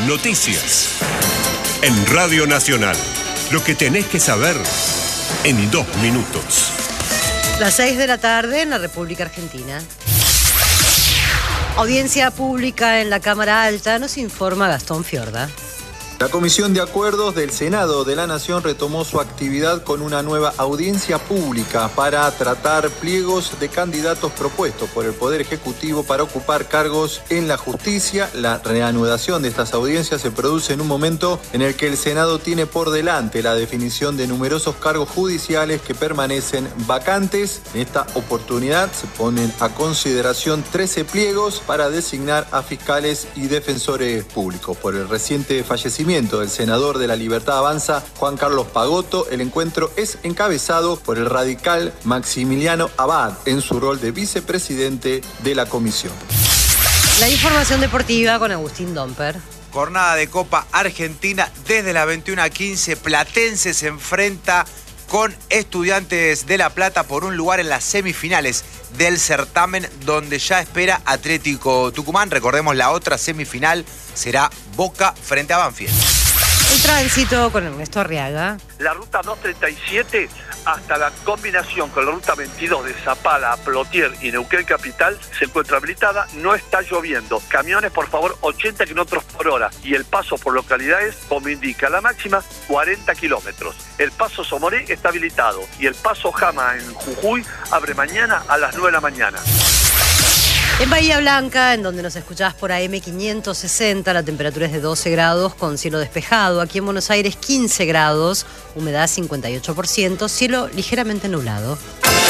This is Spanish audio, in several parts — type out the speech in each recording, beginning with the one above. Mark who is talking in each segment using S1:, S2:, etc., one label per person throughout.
S1: Noticias. En Radio Nacional. Lo que tenés que saber en 2 minutos.
S2: Las 6 de la tarde en la República Argentina. Audiencia pública en la Cámara Alta, nos informa Gastón Fiorda.
S3: La Comisión de Acuerdos del Senado de la Nación retomó su actividad con una nueva audiencia pública para tratar pliegos de candidatos propuestos por el Poder Ejecutivo para ocupar cargos en la justicia. La reanudación de estas audiencias se produce en un momento en el que el Senado tiene por delante la definición de numerosos cargos judiciales que permanecen vacantes. En esta oportunidad se ponen a consideración 13 pliegos para designar a fiscales y defensores públicos. Por el reciente fallecimiento del senador de La Libertad Avanza, Juan Carlos Pagotto, el encuentro es encabezado por el radical Maximiliano Abad en su rol de vicepresidente de la comisión.
S2: La información deportiva con Agustín Domper.
S4: Jornada de Copa Argentina desde las 21:15. Platense se enfrenta con Estudiantes de La Plata por un lugar en las semifinales del certamen, donde ya espera Atlético Tucumán. Recordemos, la otra semifinal será Boca frente a Banfield.
S2: El tránsito con Ernesto Arriaga.
S5: La ruta 237 hasta la combinación con la ruta 22 de Zapala a Plotier y Neuquén Capital se encuentra habilitada, no está lloviendo. Camiones, por favor, 80 kilómetros por hora. Y el paso por localidades, como indica la máxima, 40 kilómetros. El paso Somoré está habilitado y el paso Jama en Jujuy abre mañana a las 9 de la mañana.
S2: En Bahía Blanca, en donde nos escuchás por AM 560, la temperatura es de 12 grados con cielo despejado. Aquí en Buenos Aires 15 grados, humedad 58%, cielo ligeramente nublado.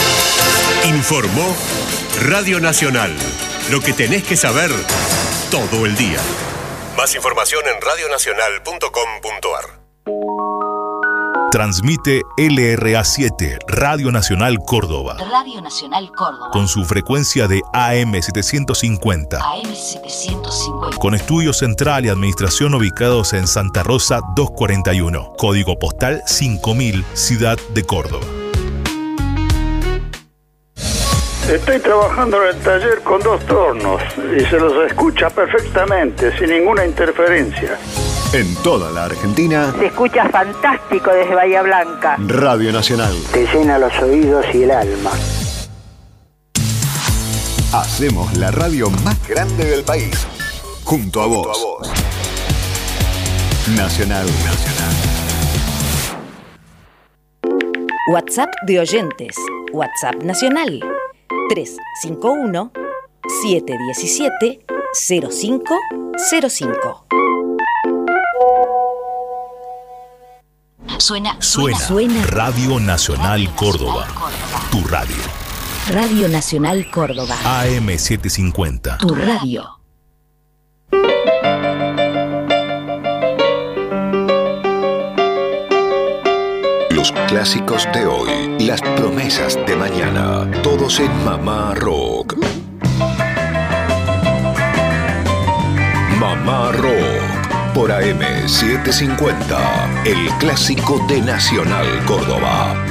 S1: Informó Radio Nacional. Lo que tenés que saber todo el día. Más información en radionacional.com.ar.
S6: Transmite LRA7, Radio Nacional Córdoba.
S7: Radio Nacional Córdoba.
S6: Con su frecuencia de AM750.
S7: AM750.
S6: Con estudio central y administración ubicados en Santa Rosa 241. Código postal 5000, Ciudad de Córdoba.
S8: Estoy trabajando en el taller con 2 tornos y se los escucha perfectamente, sin ninguna interferencia.
S9: En toda la Argentina
S10: se escucha fantástico desde Bahía Blanca.
S9: Radio Nacional.
S11: Te llena los oídos y el alma.
S9: Hacemos la radio más grande del país. Junto a vos. Nacional.
S12: WhatsApp de oyentes. WhatsApp nacional. 351-717-0505.
S7: Suena
S6: Radio Nacional Córdoba. Tu radio.
S12: Radio Nacional Córdoba.
S6: AM750.
S12: Tu radio.
S13: Los clásicos de hoy, las promesas de mañana, todos en Mamá Rock. Mamá Rock. Por AM750, el clásico de Nacional Córdoba.